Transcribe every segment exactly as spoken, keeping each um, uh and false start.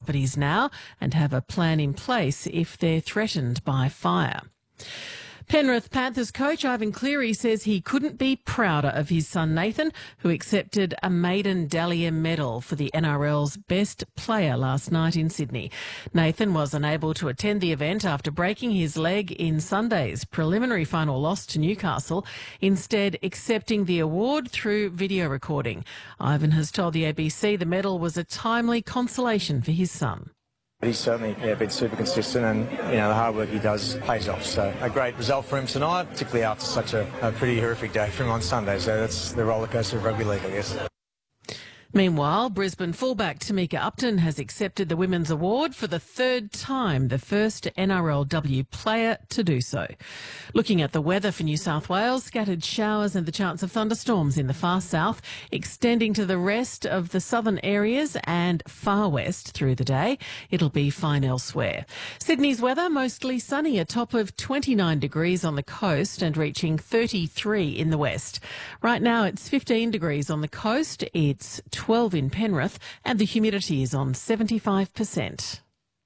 properties now and have a plan in place if they're threatened by fire. Penrith Panthers coach Ivan Cleary says he couldn't be prouder of his son Nathan, who accepted a maiden Dahlia medal for the N R L's best player last night in Sydney. Nathan was unable to attend the event after breaking his leg in Sunday's preliminary final loss to Newcastle, instead accepting the award through video recording. Ivan has told the A B C the medal was a timely consolation for his son. He's certainly yeah, been super consistent, and you know the hard work he does pays off. So a great result for him tonight, particularly after such a, a pretty horrific day for him on Sunday. So that's the rollercoaster of rugby league, I guess. Meanwhile, Brisbane fullback Tamika Upton has accepted the Women's Award for the third time, the first N R L W player to do so. Looking at the weather for New South Wales, scattered showers and the chance of thunderstorms in the far south, extending to the rest of the southern areas and far west through the day. It'll be fine elsewhere. Sydney's weather, mostly sunny, a top of twenty-nine degrees on the coast and reaching thirty-three in the west. Right now it's fifteen degrees on the coast, it's twelve in Penrith, and the humidity is on seventy-five percent.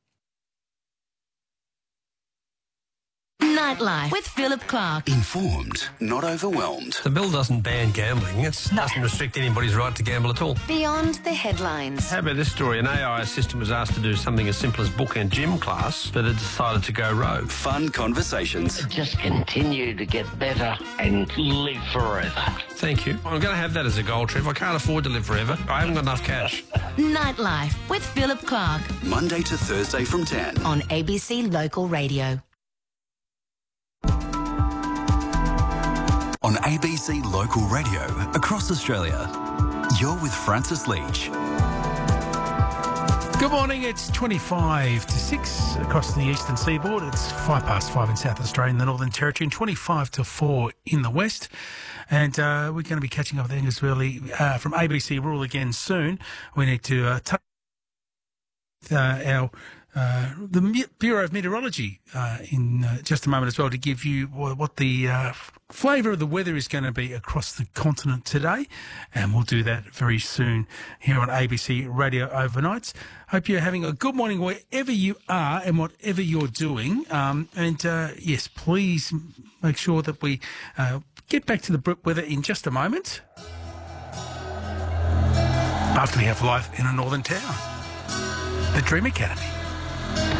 Nightlife with Philip Clark. Informed, not overwhelmed. The bill doesn't ban gambling. It doesn't restrict anybody's right to gamble at all. Beyond the headlines. How about this story? An A I assistant was asked to do something as simple as book and gym class, but it decided to go rogue. Fun conversations. Just continue to get better and live forever. Thank you. I'm going to have that as a goal, Trev. I can't afford to live forever. I haven't got enough cash. Nightlife with Philip Clark. Monday to Thursday from ten. On A B C Local Radio. On A B C Local Radio across Australia. You're with Francis Leach. Good morning, it's twenty-five to six across the eastern seaboard. It's five past five in South Australia and the Northern Territory and twenty-five to four in the west. And uh, we're going to be catching up things really uh, from A B C Rural again soon. We need to uh, touch uh, our uh, the Bureau of Meteorology uh, in uh, just a moment as well to give you what the uh, flavour of the weather is going to be across the continent today. And we'll do that very soon here on A B C Radio Overnights. Hope you're having a good morning wherever you are and whatever you're doing. Um, and uh, yes, please make sure that we uh, get back to the weather in just a moment. After we have life in a northern town, the Dream Academy.